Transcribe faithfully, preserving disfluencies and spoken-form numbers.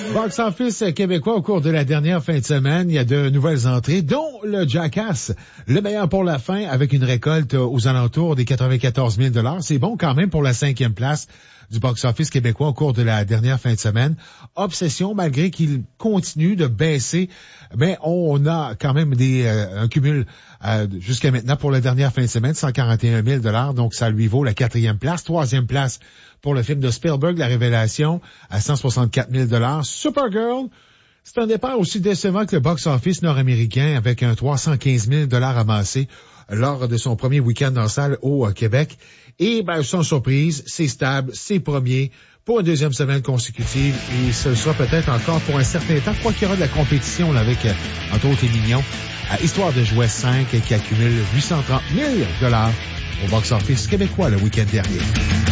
Box Office québécois au cours de la dernière fin de semaine, il y a de nouvelles entrées, dont le Jackass, le meilleur pour la fin, avec une récolte aux alentours des quatre-vingt-quatorze mille dollars. C'est bon quand même pour la cinquième place du Box Office québécois au cours de la dernière fin de semaine. Obsession, malgré qu'il continue de baisser, mais on a quand même des euh, un cumul euh, jusqu'à maintenant pour la dernière fin de semaine, cent quarante et un mille dollars, donc ça lui vaut la quatrième place. Troisième place pour le film de Spielberg, La Révélation, à cent soixante-quatre mille dollars. Supergirl, c'est un départ aussi décevant que le box-office nord-américain, avec un trois cent quinze mille dollars amassé lors de son premier week-end en salle au Québec. Et ben, sans surprise, c'est stable, c'est premier pour une deuxième semaine consécutive, et ce sera peut-être encore pour un certain temps. Je crois qu'il y aura de la compétition là, avec, entre autres, les Mignons, à Histoire de jouets cinq, qui accumule huit cent trente mille dollars au box-office québécois le week-end dernier.